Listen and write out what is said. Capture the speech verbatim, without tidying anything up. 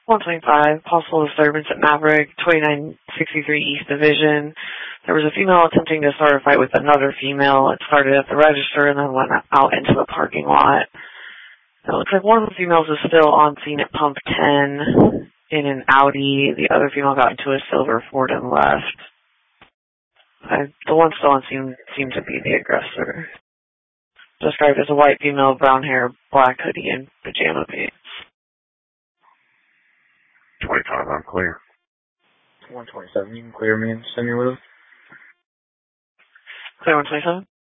one twenty-five, possible disturbance at Maverick, twenty-nine sixty-three East Division. There was a female attempting to start a fight with another female. It started at the register and then went out into the parking lot. It looks like one of the females is still on scene at Pump ten in an Audi. The other female got into a silver Ford and left. I, the one still on scene seemed to be the aggressor. Described as a white female, brown hair, black hoodie, and pajama pants. twenty-five, I'm clear. one twenty-seven, you can clear me and send me with. Clear one twenty-seven?